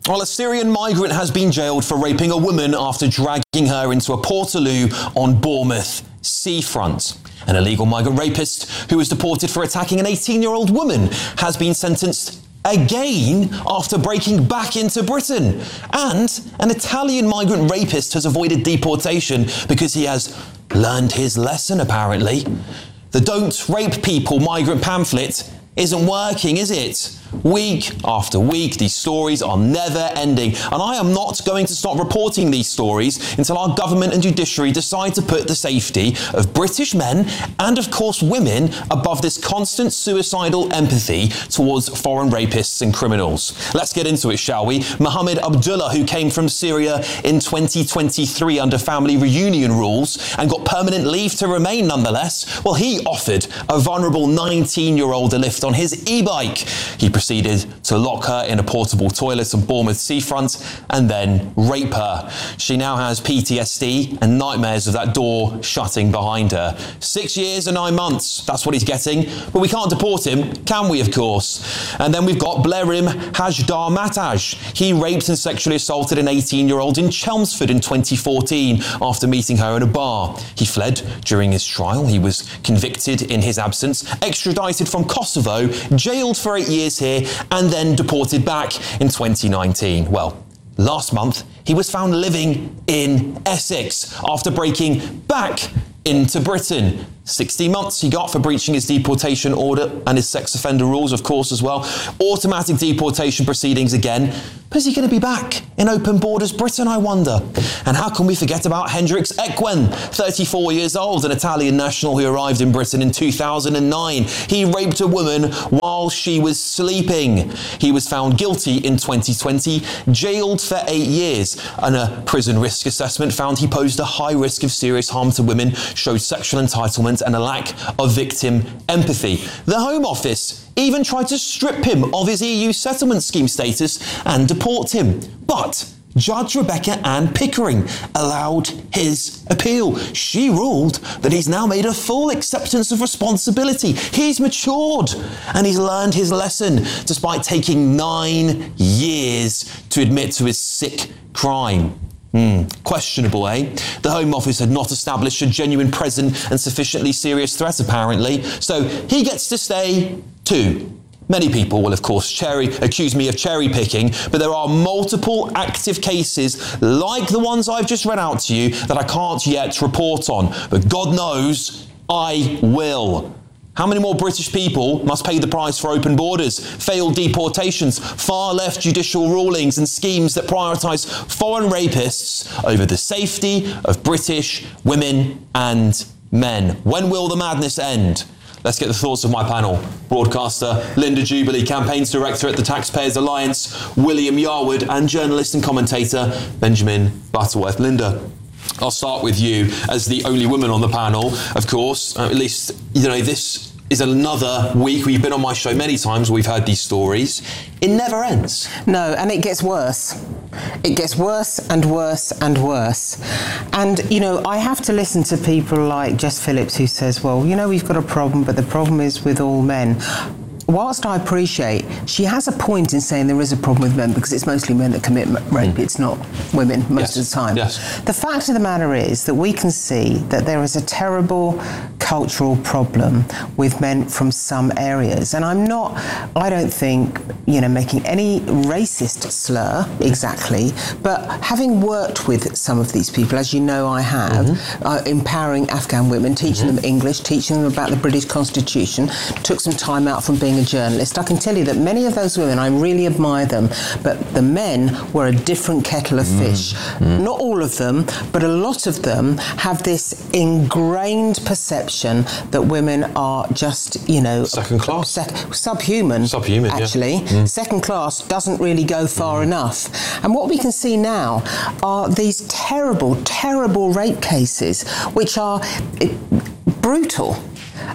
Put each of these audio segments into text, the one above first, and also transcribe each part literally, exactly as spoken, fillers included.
Well, a Syrian migrant has been jailed for raping a woman after dragging her into a portaloo on Bournemouth seafront. An illegal migrant rapist who was deported for attacking an eighteen-year-old woman has been sentenced again after breaking back into Britain. And an Italian migrant rapist has avoided deportation because he has learned his lesson, apparently. The Don't Rape People migrant pamphlet isn't working, is it? Week after week, these stories are never ending. And I am not going to stop reporting these stories until our government and judiciary decide to put the safety of British men and, of course, women above this constant suicidal empathy towards foreign rapists and criminals. Let's get into it, shall we? Mohammed Abdullah, who came from Syria in twenty twenty-three under family reunion rules and got permanent leave to remain nonetheless, well, he offered a vulnerable nineteen-year-old a lift on his e-bike. He proceeded to lock her in a portable toilet on Bournemouth seafront and then rape her. She now has P T S D and nightmares of that door shutting behind her. Six years and nine months, that's what he's getting. But we can't deport him, can we, of course? And then we've got Blerim Hajdar Mataj. He raped and sexually assaulted an eighteen-year-old in Chelmsford in twenty fourteen after meeting her in a bar. He fled during his trial. He was convicted in his absence, extradited from Kosovo, jailed for eight years here, and then deported back in twenty nineteen. Well, last month, he was found living in Essex after breaking back into Britain. sixty months he got for breaching his deportation order and his sex offender rules, of course, as well. Automatic deportation proceedings again. But is he going to be back in open borders Britain, I wonder? And how can we forget about Hendrix Equen, thirty-four years old, an Italian national who arrived in Britain in two thousand nine. He raped a woman while she was sleeping. He was found guilty in twenty twenty, jailed for eight years, and a prison risk assessment found he posed a high risk of serious harm to women, showed sexual entitlement and a lack of victim empathy. The Home Office even tried to strip him of his E U settlement scheme status and deport him. But Judge Rebecca Ann Pickering allowed his appeal. She ruled that he's now made a full acceptance of responsibility. He's matured and he's learned his lesson despite taking nine years to admit to his sick crime. Hmm, questionable, eh? The Home Office had not established a genuine, present and sufficiently serious threat, apparently. So he gets to stay too. Many people will, of course, cherry, accuse me of cherry picking, but there are multiple active cases like the ones I've just read out to you that I can't yet report on. But God knows I will. How many more British people must pay the price for open borders, failed deportations, far-left judicial rulings and schemes that prioritise foreign rapists over the safety of British women and men? When will the madness end? Let's get the thoughts of my panel. Broadcaster Linda Jubilee, Campaigns Director at the Taxpayers Alliance, William Yarwood, and journalist and commentator Benjamin Butterworth. Linda, I'll start with you as the only woman on the panel, of course. Uh, at least, you know, this is another week. We've been on my show many times. We've heard these stories. It never ends. No, and it gets worse. It gets worse and worse and worse. And, you know, I have to listen to people like Jess Phillips who says, well, you know, we've got a problem, but the problem is with all men. Whilst I appreciate, she has a point in saying there is a problem with men because it's mostly men that commit rape, mm. It's not women most yes. of the time. Yes. The fact of the matter is that we can see that there is a terrible cultural problem with men from some areas. And I'm not, I don't think, you know, making any racist slur exactly, but having worked with some of these people, as you know I have, mm-hmm. uh, empowering Afghan women, teaching mm-hmm. them English, teaching them about the British Constitution, took some time out from being a journalist. I can tell you that many of those women, I really admire them, but the men were a different kettle of fish. Mm. Mm. Not all of them, but a lot of them have this ingrained perception that women are just, you know... Second class? Sec- subhuman. Subhuman, actually. Yeah. Mm. Second class doesn't really go far mm. enough. And what we can see now are these terrible, terrible rape cases, which are it, brutal.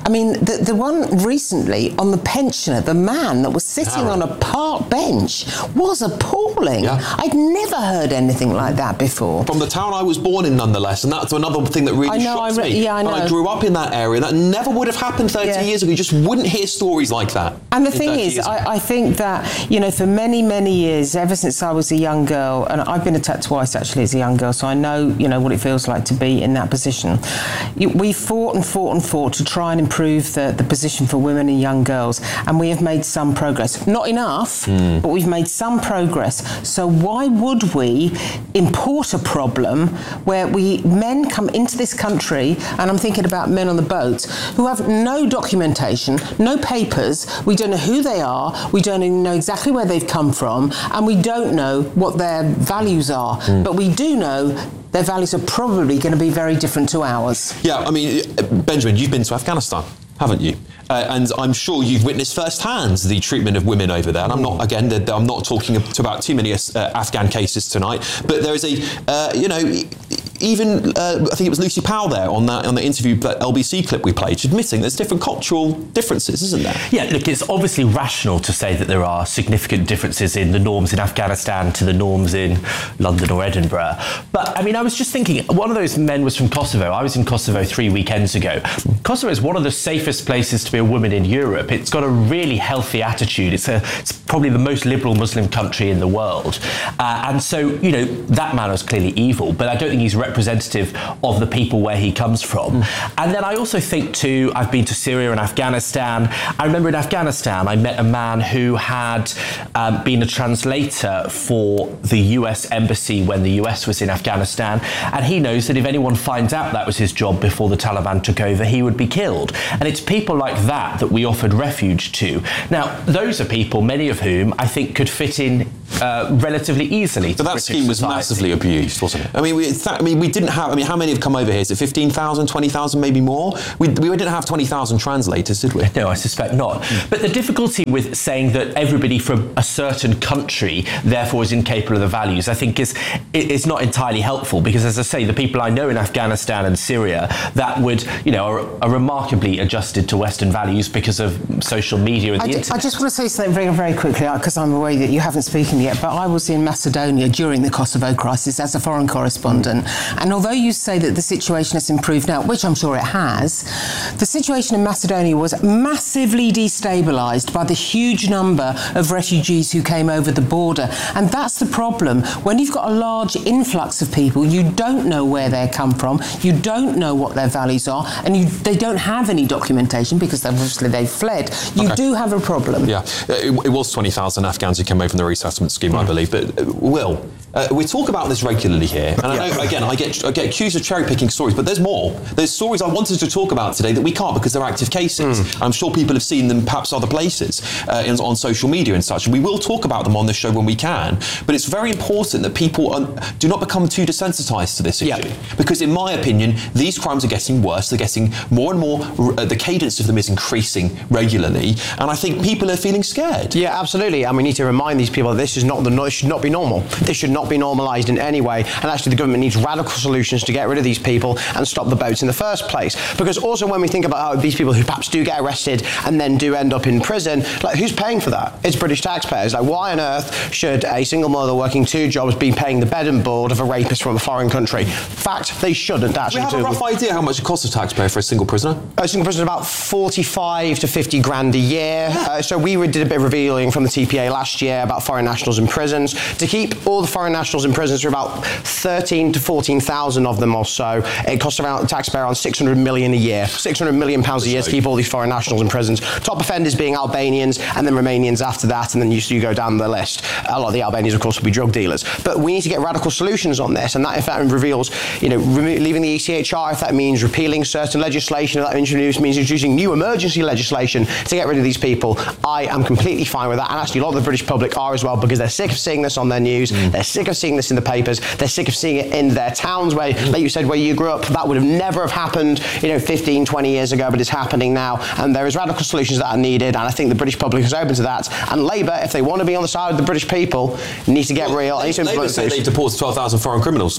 I mean, the, the one recently on the pensioner, the man that was sitting Aaron. on a park bench was appalling. Yeah. I'd never heard anything like that before. From the town I was born in, nonetheless, and that's another thing that really I know, shocks I re- me. yeah, I know. And I grew up in that area. That never would have happened thirty Yeah. years ago. You just wouldn't hear stories like that. And the in thing thirty is, years ago. I, I think that, you know, for many, many years, ever since I was a young girl, and I've been attacked twice actually as a young girl, so I know, you know, what it feels like to be in that position. You, we fought and fought and fought to try and improve the, the position for women and young girls, and we have made some progress. Not enough, mm. but we've made some progress. So why would we import a problem where we men come into this country, and I'm thinking about men on the boats, who have no documentation, no papers, we don't know who they are, we don't even know exactly where they've come from, and we don't know what their values are. Mm. But we do know their values are probably going to be very different to ours. Yeah, I mean, Benjamin, you've been to Afghanistan, haven't you? Uh, and I'm sure you've witnessed firsthand the treatment of women over there. And I'm not, again, I'm not talking about too many uh, Afghan cases tonight, but there is a, uh, you know, even uh, I think it was Lucy Powell there on that on the interview, that L B C clip we played, admitting there's different cultural differences, isn't there? Yeah, look, it's obviously rational to say that there are significant differences in the norms in Afghanistan to the norms in London or Edinburgh. But I mean, I was just thinking, one of those men was from Kosovo. I was in Kosovo three weekends ago. Kosovo is one of the safest places to be a woman in Europe. It's got a really healthy attitude. It's a, it's probably the most liberal Muslim country in the world. Uh, and so, you know, that man was clearly evil, but I don't think he's representative of the people where he comes from. Mm. And then I also think too, I've been to Syria and Afghanistan. I remember in Afghanistan, I met a man who had um, been a translator for the U S embassy when the U S was in Afghanistan. And he knows that if anyone finds out that was his job before the Taliban took over, he would be killed. And it's people like that that we offered refuge to. Now, those are people, many of whom I think could fit in uh, relatively easily. But that British scheme was society. massively abused, wasn't it? I mean, we, I mean, we didn't have, I mean, how many have come over here? Is it fifteen thousand, twenty thousand, maybe more? We, we didn't have twenty thousand translators, did we? No, I suspect not. Mm. But the difficulty with saying that everybody from a certain country, therefore, is incapable of the values, I think is is not entirely helpful, because, as I say, the people I know in Afghanistan and Syria that would, you know, are, are remarkably adjusted to Western values because of social media and the I, internet. I just want to say something very, very quickly, because I'm aware that you haven't spoken yet, but I was in Macedonia during the Kosovo crisis as a foreign correspondent, and although you say that the situation has improved now, which I'm sure it has, the situation in Macedonia was massively destabilised by the huge number of refugees who came over the border, and that's the problem. When you've got a large influx of people, you don't know where they come from, you don't know what their values are, and you, they don't have any documentation because obviously they've fled. You Okay. do have a problem. Yeah, it, it was twenty thousand Afghans who came over from the resettlement scheme, mm. I believe. But, uh, Will, uh, we talk about this regularly here. And I know, again, I get, I get accused of cherry-picking stories, but there's more. There's stories I wanted to talk about today that we can't because they're active cases. Mm. I'm sure people have seen them perhaps other places, uh, in, on social media and such. And we will talk about them on this show when we can. But it's very important that people are, do not become too desensitised to this issue. Yeah. Because in my opinion, these crimes are getting worse. They're getting more and more, uh, the cadence of them is increasing regularly. And I think people are feeling scared. Yeah, absolutely. And we need to remind these people that this is not the, it should not be normal. This should not be normalised in any way. And actually the government needs radical solutions to get rid of these people and stop the boats in the first place. Because also when we think about how these people who perhaps do get arrested and then do end up in prison, like, who's paying for that? It's British taxpayers. Like, why on earth should a single mother working two jobs be paying the bed and board of a rapist from a foreign country? Fact, they shouldn't actually. Do we have a rough idea how much it costs a taxpayer for a single prisoner? A single prisoner is about forty-five to fifty grand a year. Uh, so we did a bit of revealing from the T P A last year about foreign nationals in prisons. To keep all the foreign nationals in prisons, for about thirteen to fourteen thousand of them or so, it costs around the taxpayer around six hundred million a year. six hundred million pounds a year to keep all these foreign nationals in prisons. Top offenders being Albanians and then Romanians after that, and then you, you go down the list. A lot of the Albanians, of course, will be drug dealers. But we need to get radical solutions on this, and that, if that reveals, you know, remo- leaving the E C H R, if that means repealing certain legislation, if that introduce, means introducing new emergency legislation to get rid of these people, I am completely fine with that. And actually, a lot of the British public are as well, because they're sick of seeing this on their news, mm. they're sick of seeing this in the papers, they're sick of seeing it in their towns where, like you said, where you grew up, that would have never have happened, you know, fifteen, twenty years ago, but it's happening now, and there is radical solutions that are needed, and I think the British public is open to that. And Labour, if they want to be on the side of the British people, need to get well, real. Labour say they've deported twelve thousand foreign criminals.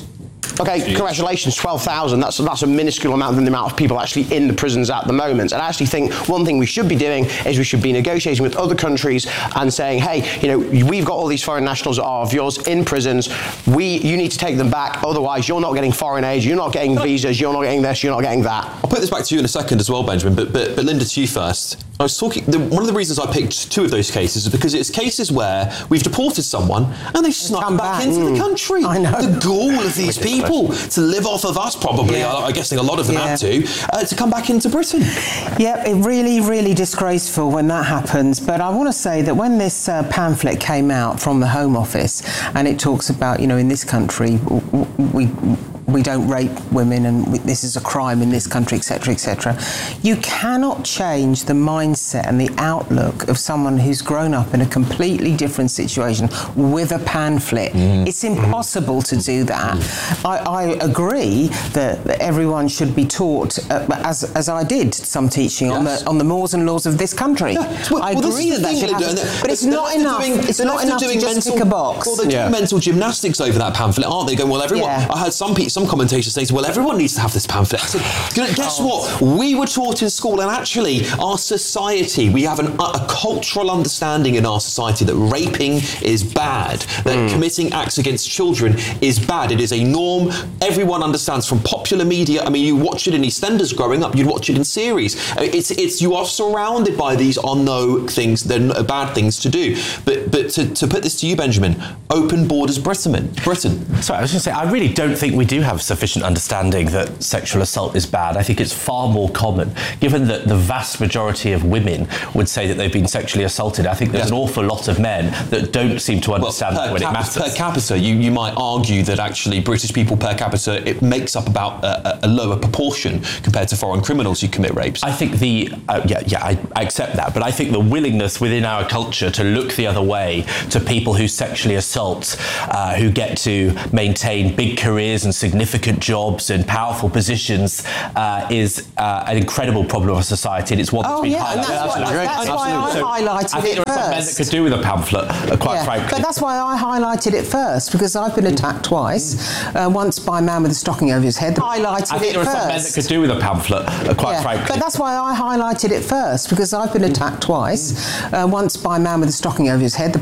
Okay, congratulations, twelve thousand. That's, that's a minuscule amount than the amount of people actually in the prisons at the moment. And I actually think one thing we should be doing is we should be negotiating with other countries and saying, hey, you know, we've got all these foreign nationals that are of yours in prisons. We, you need to take them back. Otherwise, you're not getting foreign aid, you're not getting visas, you're not getting this, you're not getting that. I'll put this back to you in a second as well, Benjamin, but, but, but Linda, to you first. I was talking, the, one of the reasons I picked two of those cases is because it's cases where we've deported someone and they snuck back, back into mm. the country. I know. The gall of these people to live off of us, probably, yeah. I, I'm guessing a lot of them yeah. had to, uh, to come back into Britain. Yep, it really, really disgraceful when that happens. But I want to say that when this uh, pamphlet came out from the Home Office, and it talks about, you know, in this country, we... we don't rape women and we, this is a crime in this country, et cetera, et cetera. You cannot change the mindset and the outlook of someone who's grown up in a completely different situation with a pamphlet. Mm. It's impossible to do that. Mm. I, I agree that everyone should be taught, uh, as as I did, some teaching yes. on the on the mores and laws of this country. Yeah. Well, I well, agree that that should happen, but it's not enough. Doing, it's not enough to just mental, tick a box. Well, they're yeah. doing mental gymnastics over that pamphlet, aren't they? Going, well, everyone. Yeah. I heard some people. Some commentators say, well, everyone needs to have this pamphlet. I said, guess oh. what? We were taught in school, and actually our society, we have an, a cultural understanding in our society that raping is bad, that mm. committing acts against children is bad. It is a norm. Everyone understands from popular media. I mean, you watch it in EastEnders growing up, you'd watch it in series. It's, it's, you are surrounded by these are no things, they're bad things to do. But, but to, to put this to you, Benjamin, open borders Britain. Britain. Sorry, I was going to say, I really don't think we do have sufficient understanding that sexual assault is bad. I think it's far more common, given that the vast majority of women would say that they've been sexually assaulted. I think there's yeah. an awful lot of men that don't seem to understand well, when cap- it matters. Per capita, you, you might argue that actually British people per capita, it makes up about a, a lower proportion compared to foreign criminals who commit rapes. I think the, uh, yeah, yeah, I, I accept that, but I think the willingness within our culture to look the other way to people who sexually assault, uh, who get to maintain big careers and significant jobs and powerful positions uh, is uh, an incredible problem of our society, and it's one that's oh, been yeah, highlighted. That's, Absolutely. Why, that's why I so highlighted I think it there are first. some men that could do with a pamphlet, uh, quite yeah, frankly. But that's why I highlighted it first, because I've been attacked twice, uh, once by a man with a stocking over his head. I highlighted I think it there are first. some men that could do with a pamphlet, uh, quite yeah, frankly. But that's why I highlighted it first, because I've been attacked twice, uh, once by a man with a stocking over his head. The